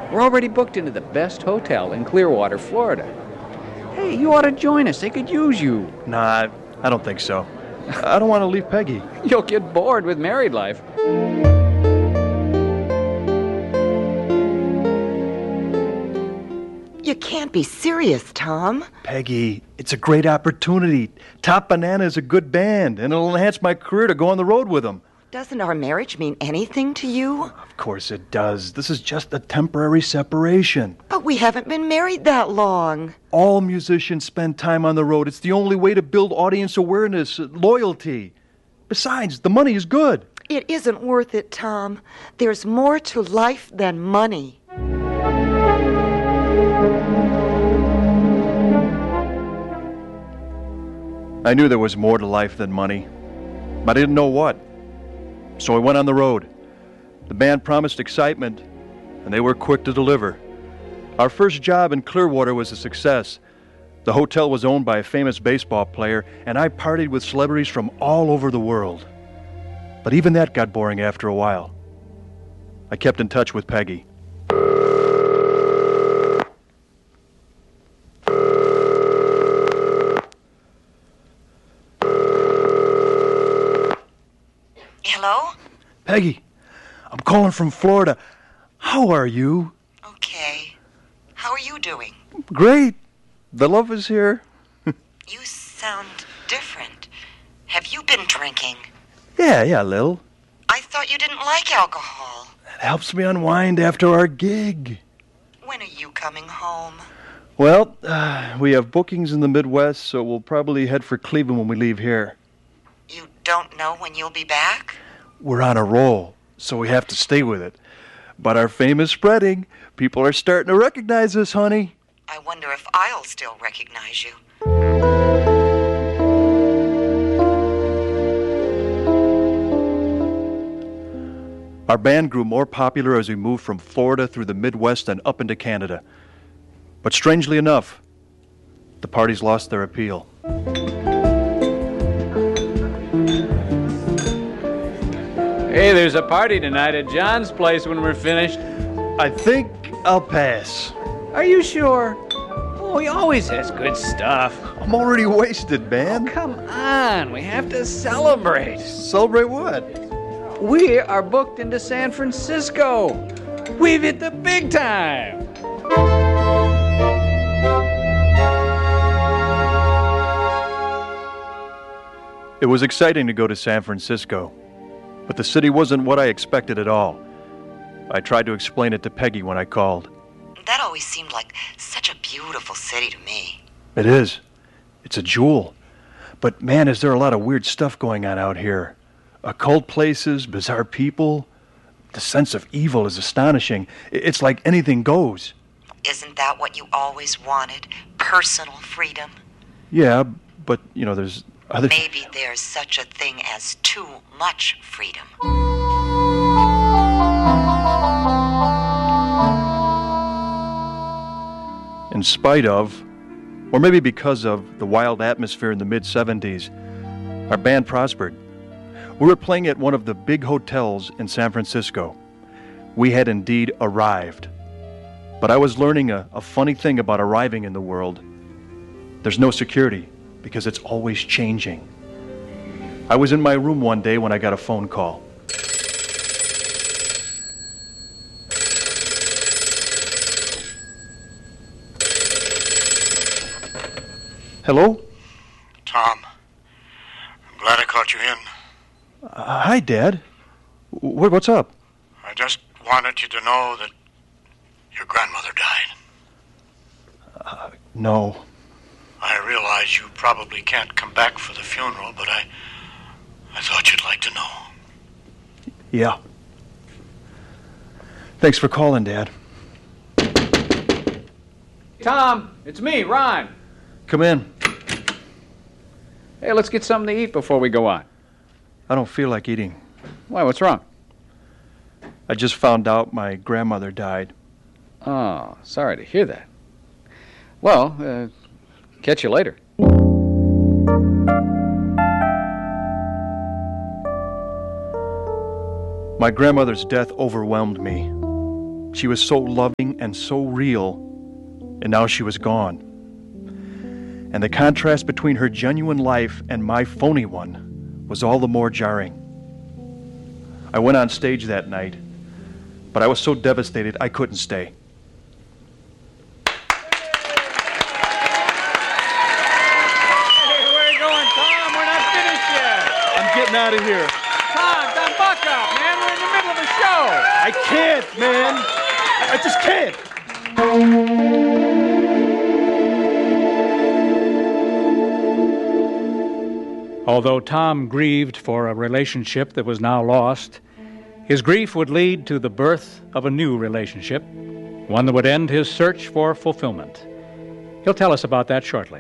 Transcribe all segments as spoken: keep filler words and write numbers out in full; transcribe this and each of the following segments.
We're already booked into the best hotel in Clearwater, Florida. Hey, you ought to join us. They could use you. Nah, I don't think so. I don't want to leave Peggy. You'll get bored with married life. You can't be serious, Tom. Peggy, it's a great opportunity. Top Banana is a good band, and it'll enhance my career to go on the road with them. Doesn't our marriage mean anything to you? Of course it does. This is just a temporary separation. But we haven't been married that long. All musicians spend time on the road. It's the only way to build audience awareness, loyalty. Besides, the money is good. It isn't worth it, Tom. There's more to life than money. I knew there was more to life than money, but I didn't know what. So I went on the road. The band promised excitement, and they were quick to deliver. Our first job in Clearwater was a success. The hotel was owned by a famous baseball player, and I partied with celebrities from all over the world. But even that got boring after a while. I kept in touch with Peggy. Hello? Peggy, I'm calling from Florida. How are you? Okay. How are you doing? Great. The love is here. You sound different. Have you been drinking? Yeah, yeah, Lil. I thought you didn't like alcohol. It helps me unwind after our gig. When are you coming home? Well, uh, we have bookings in the Midwest, so we'll probably head for Cleveland when we leave here. You don't know when you'll be back? We're on a roll, so we have to stay with it. But our fame is spreading. People are starting to recognize us, honey. I wonder if I'll still recognize you. Our band grew more popular as we moved from Florida through the Midwest and up into Canada. But strangely enough, the parties lost their appeal. Hey, there's a party tonight at John's place when we're finished. I think I'll pass. Are you sure? Oh, he always has good stuff. I'm already wasted, man. Come on, we have to celebrate. Celebrate what? We are booked into San Francisco. We've hit the big time. It was exciting to go to San Francisco, but the city wasn't what I expected at all. I tried to explain it to Peggy when I called. That always seemed like such a beautiful city to me. It is. It's a jewel. But man, is there a lot of weird stuff going on out here. Occult places, bizarre people. The sense of evil is astonishing. It's like anything goes. Isn't that what you always wanted? Personal freedom? Yeah, but, you know, there's other... Maybe there's such a thing as too much freedom. In spite of, or maybe because of, the wild atmosphere in the mid-seventies, our band prospered. We were playing at one of the big hotels in San Francisco. We had indeed arrived. But I was learning a, a funny thing about arriving in the world. There's no security, because it's always changing. I was in my room one day when I got a phone call. Hello? Tom, I'm glad I caught you in. Uh, hi, Dad. W- what's up? I just wanted you to know that your grandmother died. Uh, no. I realize you probably can't come back for the funeral, but I, I thought you'd like to know. Yeah. Thanks for calling, Dad. Tom, it's me, Ron. Come in. Hey, let's get something to eat before we go on. I don't feel like eating. Why, what's wrong? I just found out my grandmother died. Oh, sorry to hear that. Well, uh, catch you later. My grandmother's death overwhelmed me. She was so loving and so real, and now she was gone. And the contrast between her genuine life and my phony one was all the more jarring. I went on stage that night, but I was so devastated I couldn't stay. Getting out of here. Tom, Tom, buck up, man. We're in the middle of a show. I can't, man. I just can't. Although Tom grieved for a relationship that was now lost, his grief would lead to the birth of a new relationship, one that would end his search for fulfillment. He'll tell us about that shortly.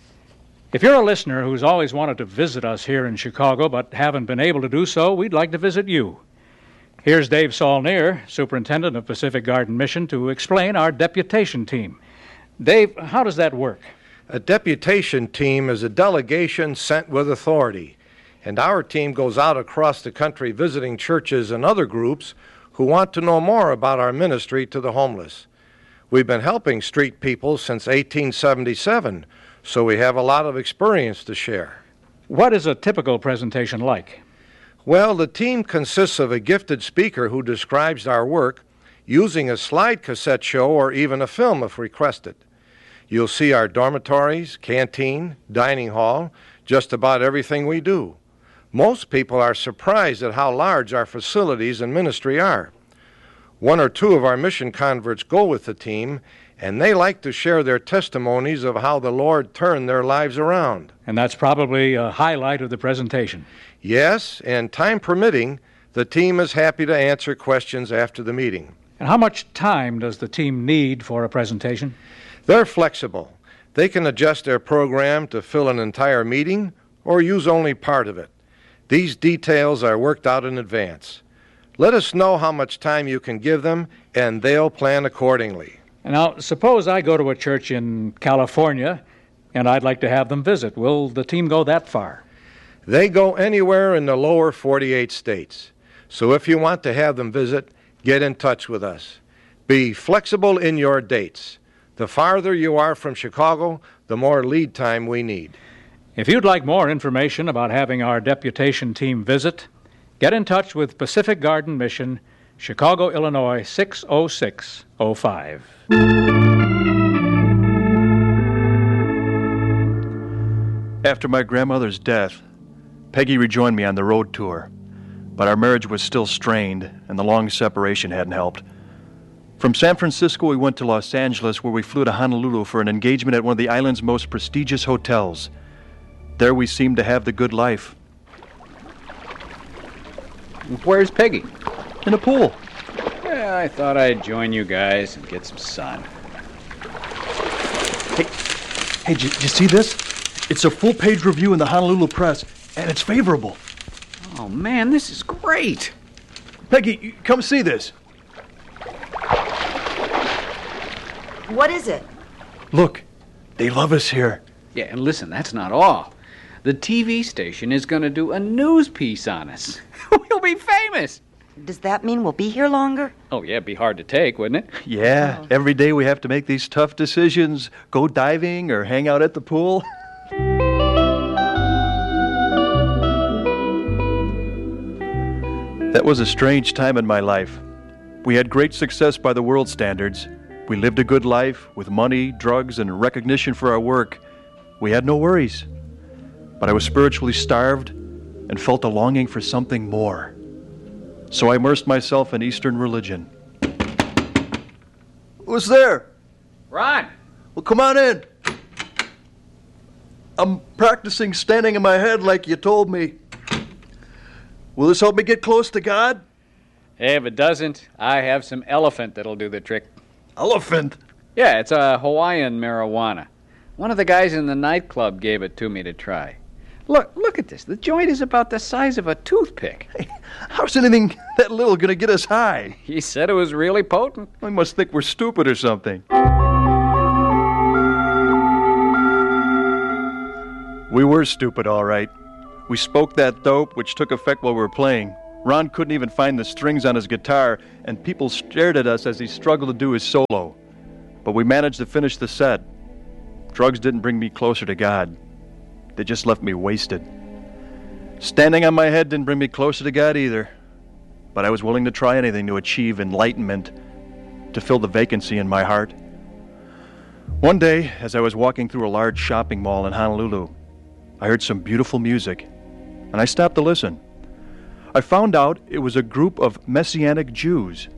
If you're a listener who's always wanted to visit us here in Chicago but haven't been able to do so, we'd like to visit you. Here's Dave Saulnier, Superintendent of Pacific Garden Mission, to explain our deputation team. Dave, how does that work? A deputation team is a delegation sent with authority, and our team goes out across the country visiting churches and other groups who want to know more about our ministry to the homeless. We've been helping street people since eighteen seventy-seven, so we have a lot of experience to share. What is a typical presentation like? Well, the team consists of a gifted speaker who describes our work using a slide cassette show or even a film if requested. You'll see our dormitories, canteen, dining hall, just about everything we do. Most people are surprised at how large our facilities and ministry are. One or two of our mission converts go with the team, and they like to share their testimonies of how the Lord turned their lives around. And that's probably a highlight of the presentation. Yes, and time permitting, the team is happy to answer questions after the meeting. And how much time does the team need for a presentation? They're flexible. They can adjust their program to fill an entire meeting or use only part of it. These details are worked out in advance. Let us know how much time you can give them, and they'll plan accordingly. Now, suppose I go to a church in California, and I'd like to have them visit. Will the team go that far? They go anywhere in the lower forty-eight states. So if you want to have them visit, get in touch with us. Be flexible in your dates. The farther you are from Chicago, the more lead time we need. If you'd like more information about having our deputation team visit, get in touch with Pacific Garden Mission, Chicago, Illinois, six oh six oh five. After my grandmother's death, Peggy rejoined me on the road tour, but our marriage was still strained, and the long separation hadn't helped. From San Francisco, we went to Los Angeles, where we flew to Honolulu for an engagement at one of the island's most prestigious hotels. There we seemed to have the good life. Where's Peggy? In a pool. Yeah, I thought I'd join you guys and get some sun. Hey, hey, did you, did you see this? It's a full-page review in the Honolulu Press, and it's favorable. Oh, man, this is great. Peggy, come see this. What is it? Look, they love us here. Yeah, and listen, that's not all. The T V station is going to do a news piece on us. We'll be famous. Does that mean we'll be here longer? Oh, yeah, it'd be hard to take, wouldn't it? Yeah, Oh. every day we have to make these tough decisions. Go diving or hang out at the pool. That was a strange time in my life. We had great success by the world standards. We lived a good life with money, drugs, and recognition for our work. We had no worries. But I was spiritually starved and felt a longing for something more. So I immersed myself in Eastern religion. Who's there? Ron! Well, come on in. I'm practicing standing on my head like you told me. Will this help me get close to God? Hey, if it doesn't, I have some elephant that'll do the trick. Elephant? Yeah, it's a Hawaiian marijuana. One of the guys in the nightclub gave it to me to try. Look, look at this. The joint is about the size of a toothpick. Hey, how's anything that little gonna get us high? He said it was really potent. I must think we're stupid or something. We were stupid, all right. We spoke that dope, which took effect while we were playing. Ron couldn't even find the strings on his guitar, and people stared at us as he struggled to do his solo. But we managed to finish the set. Drugs didn't bring me closer to God. They just left me wasted. Standing on my head didn't bring me closer to God either. But I was willing to try anything to achieve enlightenment, to fill the vacancy in my heart. One day, as I was walking through a large shopping mall in Honolulu, I heard some beautiful music, and I stopped to listen. I found out it was a group of Messianic Jews.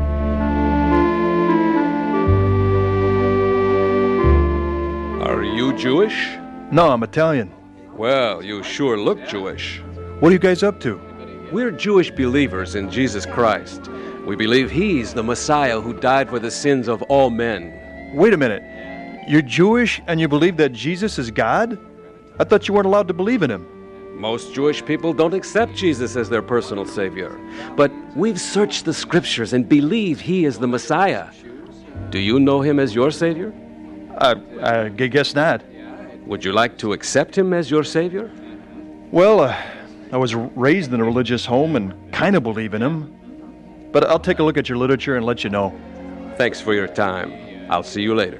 Are you Jewish? No, I'm Italian. Well, you sure look Jewish. What are you guys up to? We're Jewish believers in Jesus Christ. We believe He's the Messiah who died for the sins of all men. Wait a minute. You're Jewish and you believe that Jesus is God? I thought you weren't allowed to believe in Him. Most Jewish people don't accept Jesus as their personal Savior. But we've searched the Scriptures and believe He is the Messiah. Do you know Him as your Savior? I, I guess not. Would you like to accept Him as your Savior? Well, uh, I was raised in a religious home and kind of believe in Him. But I'll take a look at your literature and let you know. Thanks for your time. I'll see you later.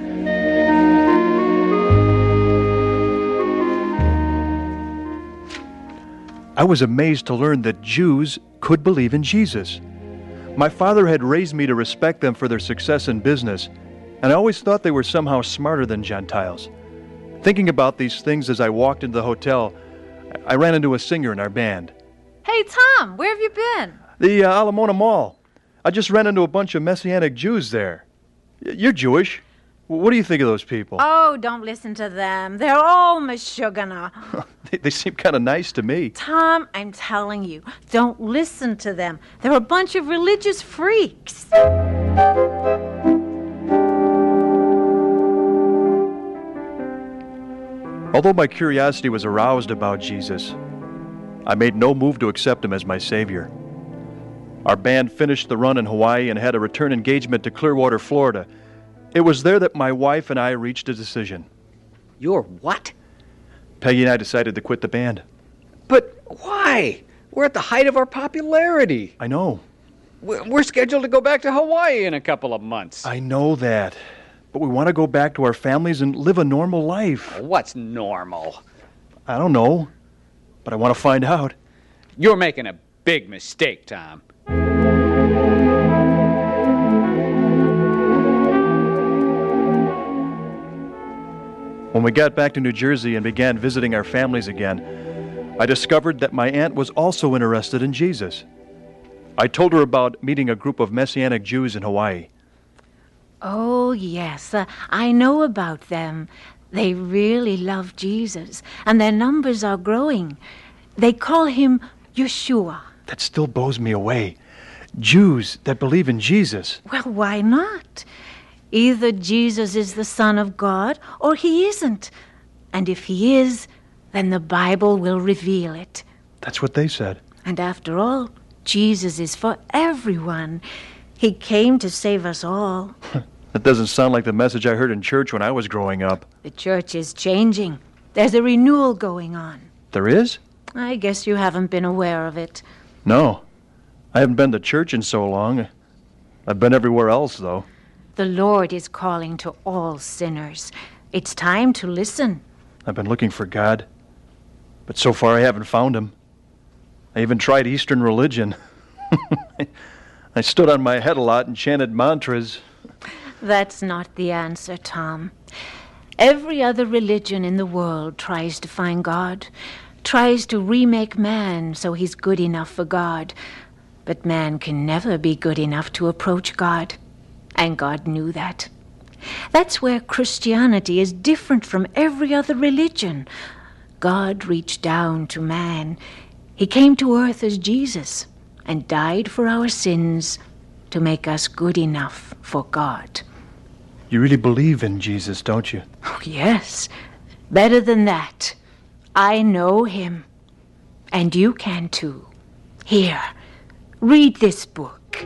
I was amazed to learn that Jews could believe in Jesus. My father had raised me to respect them for their success in business, and I always thought they were somehow smarter than Gentiles. Thinking about these things as I walked into the hotel, I ran into a singer in our band. Hey, Tom, where have you been? The uh, Alamona Mall. I just ran into a bunch of Messianic Jews there. Y- You're Jewish. What do you think of those people? Oh, don't listen to them. They're all mashugana. they, they seem kind of nice to me. Tom, I'm telling you, don't listen to them. They're a bunch of religious freaks. Although my curiosity was aroused about Jesus, I made no move to accept Him as my Savior. Our band finished the run in Hawaii and had a return engagement to Clearwater, Florida. It was there that my wife and I reached a decision. You're what? Peggy and I decided to quit the band. But why? We're at the height of our popularity. I know. We're we're scheduled to go back to Hawaii in a couple of months. I know that. But we want to go back to our families and live a normal life. What's normal? I don't know. But I want to find out. You're making a big mistake, Tom. When we got back to New Jersey and began visiting our families again, I discovered that my aunt was also interested in Jesus. I told her about meeting a group of Messianic Jews in Hawaii. Oh, yes, uh, I know about them. They really love Jesus, and their numbers are growing. They call Him Yeshua. That still blows me away. Jews that believe in Jesus. Well, why not? Either Jesus is the Son of God, or He isn't. And if He is, then the Bible will reveal it. That's what they said. And after all, Jesus is for everyone. He came to save us all. That doesn't sound like the message I heard in church when I was growing up. The church is changing. There's a renewal going on. There is? I guess you haven't been aware of it. No. I haven't been to church in so long. I've been everywhere else, though. The Lord is calling to all sinners. It's time to listen. I've been looking for God, but so far I haven't found Him. I even tried Eastern religion. I stood on my head a lot and chanted mantras. That's not the answer, Tom. Every other religion in the world tries to find God, tries to remake man so he's good enough for God. But man can never be good enough to approach God. And God knew that. That's where Christianity is different from every other religion. God reached down to man. He came to earth as Jesus and died for our sins to make us good enough for God. You really believe in Jesus, don't you? Oh, yes. Better than that. I know Him. And you can too. Here, read this book.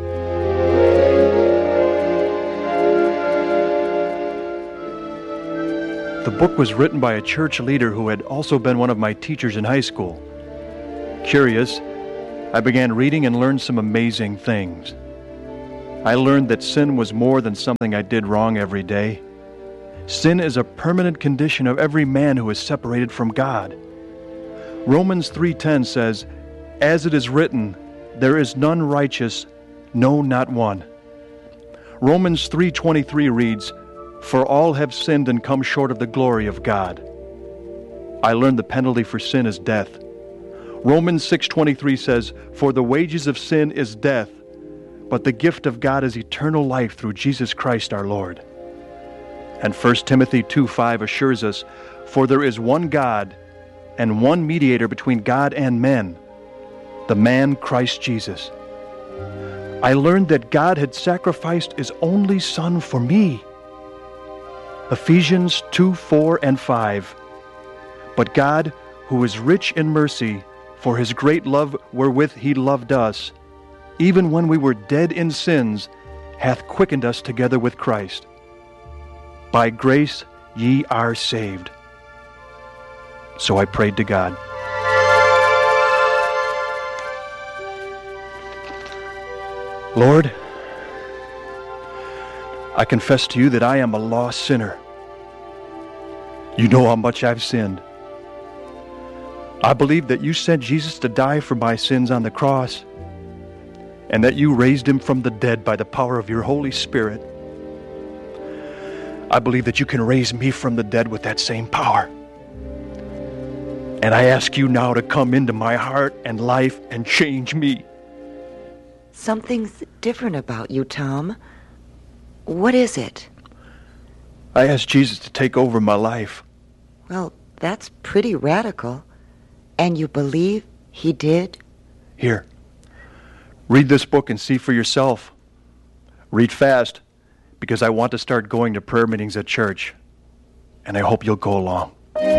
The book was written by a church leader who had also been one of my teachers in high school. Curious, I began reading and learned some amazing things. I learned that sin was more than something I did wrong every day. Sin is a permanent condition of every man who is separated from God. Romans three ten says, "As it is written, there is none righteous, no, not one." Romans three twenty-three reads, "For all have sinned and come short of the glory of God." I learned the penalty for sin is death. Romans six twenty-three says, "For the wages of sin is death, but the gift of God is eternal life through Jesus Christ our Lord." And First Timothy two five assures us, "For there is one God and one mediator between God and men, the man Christ Jesus." I learned that God had sacrificed His only Son for me. Ephesians two four and five. "But God, who is rich in mercy, for His great love wherewith He loved us, even when we were dead in sins, hath quickened us together with Christ. By grace ye are saved." So I prayed to God. Lord, I confess to you that I am a lost sinner. You know how much I've sinned. I believe that you sent Jesus to die for my sins on the cross, and that you raised Him from the dead by the power of your Holy Spirit. I believe that you can raise me from the dead with that same power. And I ask you now to come into my heart and life and change me. Something's different about you, Tom. What is it? I asked Jesus to take over my life. Well, that's pretty radical. And you believe He did? Here, read this book and see for yourself. Read fast, because I want to start going to prayer meetings at church, and I hope you'll go along.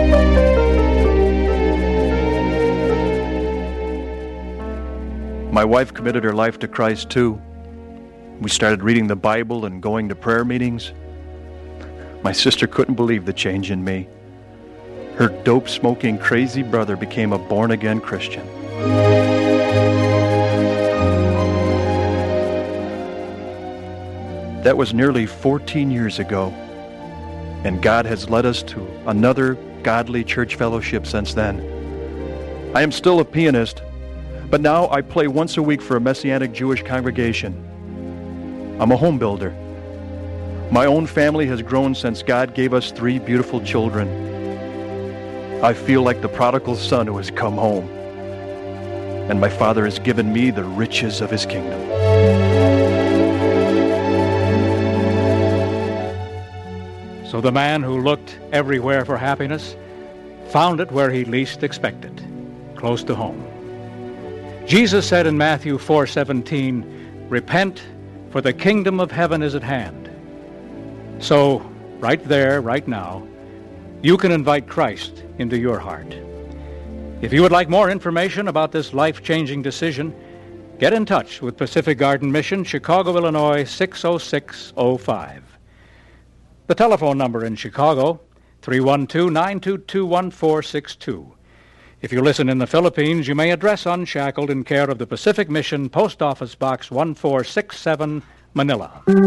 My wife committed her life to Christ too. We started reading the Bible and going to prayer meetings. My sister couldn't believe the change in me. Her dope-smoking, crazy brother became a born-again Christian. That was nearly fourteen years ago, and God has led us to another godly church fellowship since then. I am still a pianist, but now I play once a week for a Messianic Jewish congregation. I'm a home builder. My own family has grown since God gave us three beautiful children. I feel like the prodigal son who has come home, and my Father has given me the riches of His kingdom. So the man who looked everywhere for happiness found it where he least expected, close to home. Jesus said in Matthew four seventeen, "Repent, for the kingdom of heaven is at hand." So, right there, right now, you can invite Christ into your heart. If you would like more information about this life-changing decision, get in touch with Pacific Garden Mission, Chicago, Illinois, six oh six oh five. The telephone number in Chicago, three one two, nine two two, one four six two. If you listen in the Philippines, you may address Unshackled in care of the Pacific Mission, Post Office Box one four six seven, Manila.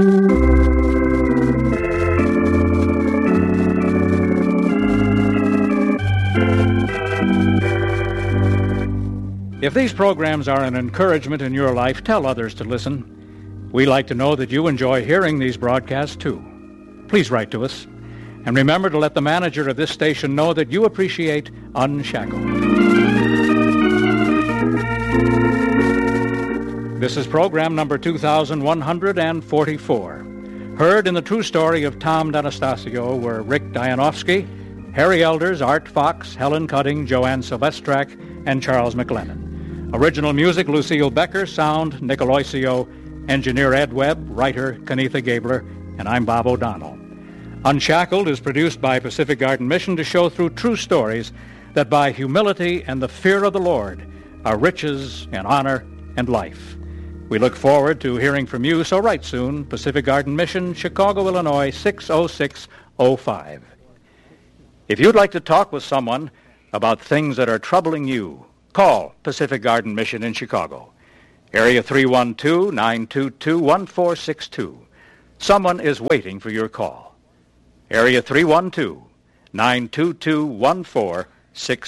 If these programs are an encouragement in your life, tell others to listen. We like to know that you enjoy hearing these broadcasts, too. Please write to us. And remember to let the manager of this station know that you appreciate Unshackled. This is program number two thousand one hundred forty-four. Heard in the true story of Tom D'Anastasio were Rick Dianovsky, Harry Elders, Art Fox, Helen Cutting, Joanne Silvestrak, and Charles McLennan. Original music, Lucille Becker. Sound, Nick Aloisio. Engineer, Ed Webb. Writer, Kenitha Gabler. And I'm Bob O'Donnell. Unshackled is produced by Pacific Garden Mission to show through true stories that by humility and the fear of the Lord are riches and honor and life. We look forward to hearing from you, so write soon. Pacific Garden Mission, Chicago, Illinois, six oh six oh five. If you'd like to talk with someone about things that are troubling you, Call Pacific Garden Mission in Chicago. Area three one two, nine two two, one four six two. Someone is waiting for your call. Area three one two, nine two two, one four six two.